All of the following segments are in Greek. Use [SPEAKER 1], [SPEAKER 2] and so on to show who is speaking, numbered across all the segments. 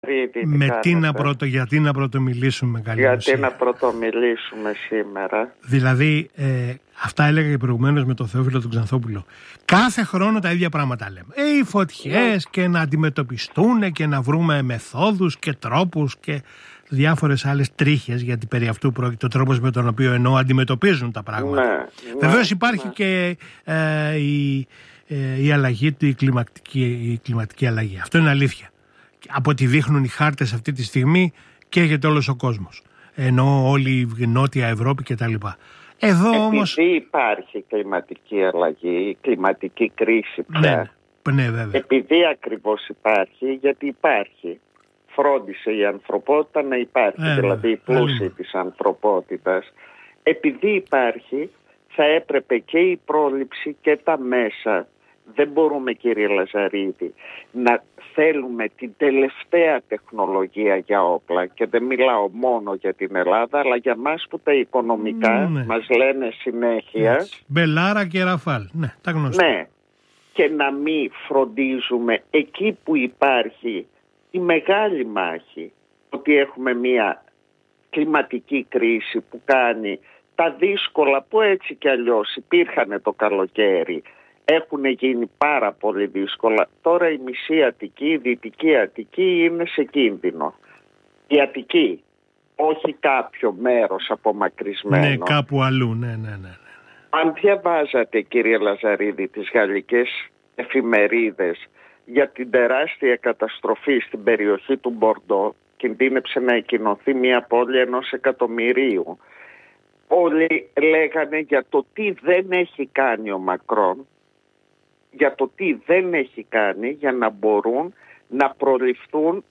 [SPEAKER 1] Γιατί να πρωτομιλήσουμε καλή
[SPEAKER 2] Γιατί να πρωτομιλήσουμε σήμερα.
[SPEAKER 1] Δηλαδή, αυτά έλεγα και προηγουμένως με τον Θεόφιλο τον Ξανθόπουλο. Κάθε χρόνο τα ίδια πράγματα λέμε. Οι φωτιές και να αντιμετωπιστούν και να βρούμε μεθόδους και τρόπους και διάφορες άλλες τρίχες, γιατί περί αυτού πρόκειται ο τρόπος με τον οποίο αντιμετωπίζουν τα πράγματα. Βεβαίως υπάρχει και η αλλαγή, η κλιματική αλλαγή. Αυτό είναι αλήθεια. Από ό,τι δείχνουν οι χάρτες αυτή τη στιγμή καίγεται όλος ο κόσμος. Ενώ όλη η Νότια Ευρώπη κτλ.
[SPEAKER 2] Επειδή υπάρχει κλιματική αλλαγή, κλιματική κρίση πια.
[SPEAKER 1] Ναι, βέβαια.
[SPEAKER 2] Επειδή ακριβώς υπάρχει, γιατί υπάρχει. Φρόντισε η ανθρωπότητα να υπάρχει, δηλαδή η πλούσιοι της ανθρωπότητας. Επειδή υπάρχει, θα έπρεπε και η πρόληψη και τα μέσα. Δεν μπορούμε, κύριε Λαζαρίδη, να θέλουμε την τελευταία τεχνολογία για όπλα, και δεν μιλάω μόνο για την Ελλάδα, αλλά για μας που τα οικονομικά μας λένε συνέχεια.
[SPEAKER 1] Μπελάρα και Ραφάλ, τα γνωστά.
[SPEAKER 2] Ναι, και να μην φροντίζουμε εκεί που υπάρχει η μεγάλη μάχη, ότι έχουμε μια κλιματική κρίση που κάνει τα δύσκολα που έτσι κι αλλιώς υπήρχαν το καλοκαίρι. Έχουν γίνει πάρα πολύ δύσκολα. Τώρα η μισή Αττική, η Δυτική Αττική είναι σε κίνδυνο. Η Αττική, όχι κάποιο μέρος απομακρυσμένο.
[SPEAKER 1] Ναι, κάπου αλλού, ναι.
[SPEAKER 2] Αν διαβάζατε, κύριε Λαζαρίδη, τις γαλλικές εφημερίδες για την τεράστια καταστροφή στην περιοχή του Μπορντό, κινδύνεψε να εκκοινωθεί μια πόλη 1 εκατομμυρίου. Όλοι λέγανε για το τι δεν έχει κάνει ο Μακρόν, για το τι δεν έχει κάνει για να μπορούν να προληφθούν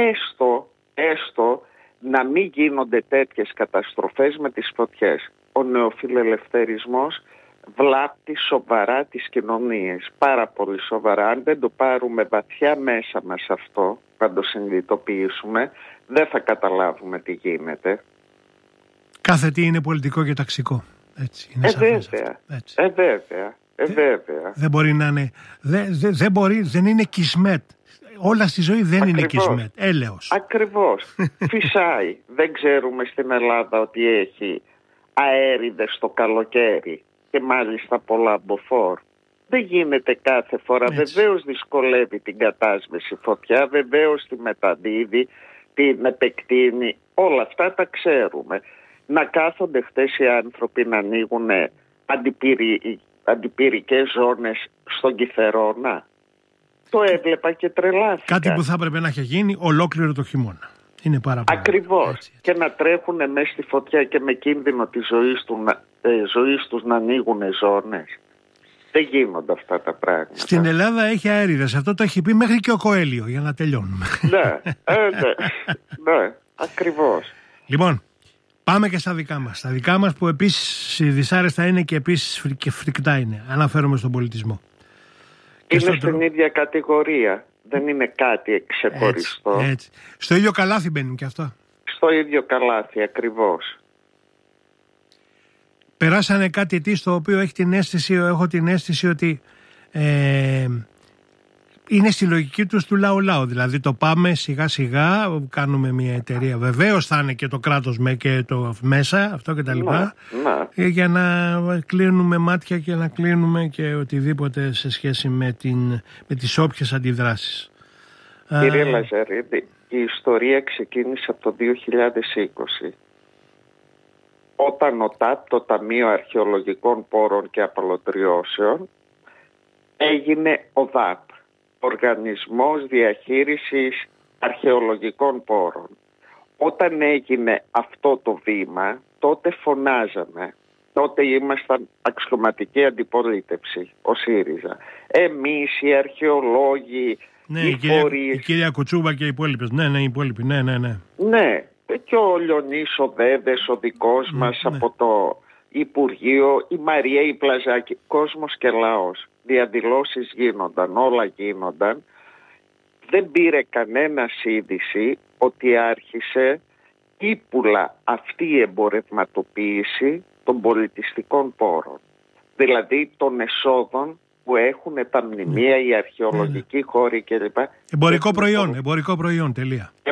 [SPEAKER 2] έστω να μην γίνονται τέτοιες καταστροφές με τις φωτιές. Ο νεοφιλελευθερισμός βλάπτει σοβαρά τις κοινωνίες, πάρα πολύ σοβαρά. Αν δεν το πάρουμε βαθιά μέσα μας αυτό, να το συνειδητοποιήσουμε, δεν θα καταλάβουμε τι γίνεται.
[SPEAKER 1] Κάθε τι είναι πολιτικό και ταξικό. Έτσι, είναι
[SPEAKER 2] βέβαια.
[SPEAKER 1] Δεν μπορεί να είναι. Δεν είναι κισμέτ. Όλα στη ζωή δεν είναι κισμέτ. Έλεος.
[SPEAKER 2] Ακριβώς. Φυσάει. Δεν ξέρουμε στην Ελλάδα ότι έχει αέριδες το καλοκαίρι και μάλιστα πολλά μποφόρ. Δεν γίνεται κάθε φορά. Βεβαίως δυσκολεύει την κατάσβεση φωτιά, βεβαίως τη μεταδίδει, την επεκτείνει. Όλα αυτά τα ξέρουμε. Να κάθονται χτες οι άνθρωποι να ανοίγουν αντιπυρικές ζώνες στον Κιθερώνα. Το έβλεπα και τρελάθηκα.
[SPEAKER 1] Κάτι που θα έπρεπε να έχει γίνει ολόκληρο το χειμώνα. Είναι πάρα πολύ.
[SPEAKER 2] Ακριβώς.
[SPEAKER 1] Έτσι.
[SPEAKER 2] Και να τρέχουν μέσα στη φωτιά και με κίνδυνο τη ζωής τους να ανοίγουν ζώνες. Δεν γίνονται αυτά τα πράγματα.
[SPEAKER 1] Στην Ελλάδα έχει αέριδες. Αυτό το έχει πει μέχρι και ο Κοέλιο, για να τελειώνουμε.
[SPEAKER 2] Ναι, ακριβώς.
[SPEAKER 1] Λοιπόν, πάμε και στα δικά μας. Τα δικά μας που επίσης δυσάρεστα είναι και επίσης και φρικτά είναι. Αναφέρομαι στον πολιτισμό.
[SPEAKER 2] Είναι στην ίδια κατηγορία. Δεν είναι κάτι ξεχωριστό.
[SPEAKER 1] Έτσι. Στο ίδιο καλάθι μπαίνουν και αυτά.
[SPEAKER 2] Στο ίδιο καλάθι, ακριβώς.
[SPEAKER 1] Περάσανε κάτι τι στο οποίο έχω την αίσθηση ότι είναι στη λογική τους του λαού. Δηλαδή το πάμε σιγά σιγά, κάνουμε μια εταιρεία. Βεβαίως θα είναι και το κράτος και το μέσα, αυτό και τα λοιπά. Για να κλείνουμε μάτια και να κλείνουμε και οτιδήποτε σε σχέση με τις όποιες αντιδράσεις.
[SPEAKER 2] Κύριε Λαζαρίδη, η ιστορία ξεκίνησε από το 2020. Όταν ο ΤΑΠ, το Ταμείο Αρχαιολογικών Πόρων και Απαλωτριώσεων, έγινε ο ΔΑΠ, Οργανισμός Διαχείρισης Αρχαιολογικών Πόρων. Όταν έγινε αυτό το βήμα, τότε φωνάζαμε. Τότε ήμασταν αξιωματική αντιπολίτευση, ο ΣΥΡΙΖΑ. Εμείς οι αρχαιολόγοι, οι φορείς...
[SPEAKER 1] Η κυρία Κουτσούμπα και οι υπόλοιπες. Οι υπόλοιποι. Ναι.
[SPEAKER 2] Ναι, και ο Λιονής ο Δέδες, ο δικός μας από το Υπουργείο, η Μαρία η Πλαζάκη, κόσμος και λαός. Διαδηλώσεις γίνονταν, όλα γίνονταν. Δεν πήρε κανένα είδηση ότι άρχισε ύπουλα αυτή η εμπορευματοποίηση των πολιτιστικών πόρων. Δηλαδή των εσόδων που έχουν τα μνημεία, οι αρχαιολογικοί χώροι κλπ.
[SPEAKER 1] Εμπορικό προϊόν, τελεία.